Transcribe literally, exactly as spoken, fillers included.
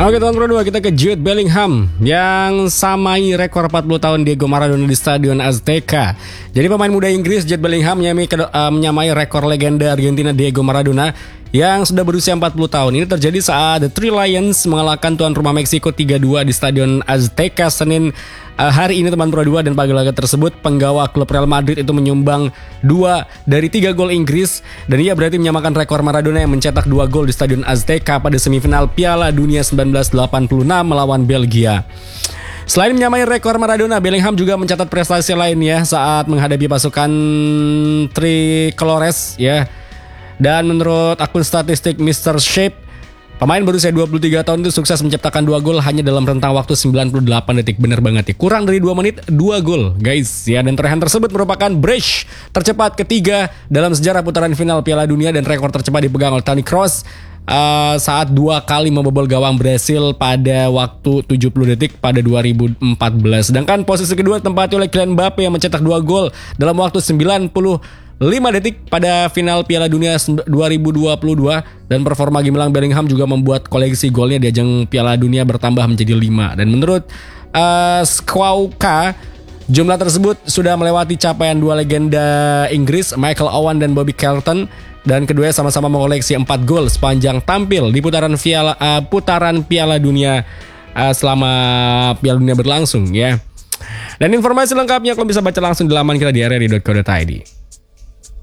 Oke tahun kedua kita ke Jude Bellingham yang samai rekor empat puluh tahun Diego Maradona di Stadion Azteca. Jadi pemain muda Inggris Jude Bellingham menyamai, uh, menyamai rekor legenda Argentina Diego Maradona yang sudah berusia empat puluh tahun. Ini terjadi saat The Three Lions mengalahkan tuan rumah Meksiko tiga dua di Stadion Azteca Senin uh, hari ini teman Pro dua, dan pada laga tersebut penggawa klub Real Madrid itu menyumbang dua dari tiga gol Inggris, dan ia berarti menyamakan rekor Maradona yang mencetak dua gol di Stadion Azteca pada semifinal Piala Dunia sembilan belas delapan puluh enam melawan Belgia. Selain menyamai rekor Maradona, Bellingham juga mencatat prestasi lainnya saat menghadapi pasukan Tricolores ya. Dan menurut akun statistik mister Shape, pemain berusia dua puluh tiga tahun itu sukses menciptakan dua gol hanya dalam rentang waktu sembilan puluh delapan detik. Bener banget ya, kurang dari dua menit, dua gol guys ya. Dan torehan tersebut merupakan brace tercepat ketiga dalam sejarah putaran final Piala Dunia, dan rekor tercepat dipegang oleh Toni Kroos uh, saat dua kali membobol gawang Brasil pada waktu tujuh puluh detik pada dua ribu empat belas. Sedangkan posisi kedua ditempati oleh Kylian Mbappe yang mencetak dua gol dalam waktu sembilan puluh lima detik pada final Piala Dunia dua ribu dua puluh dua, dan performa gemilang Bellingham juga membuat koleksi golnya di ajang Piala Dunia bertambah menjadi lima. Dan menurut uh, Squawka, jumlah tersebut sudah melewati capaian dua legenda Inggris, Michael Owen dan Bobby Charlton, dan keduanya sama-sama mengoleksi empat gol sepanjang tampil di putaran Piala uh, putaran Piala Dunia uh, selama Piala Dunia berlangsung ya. Dan informasi lengkapnya kalian bisa baca langsung di laman kita di r r i dot co dot i d.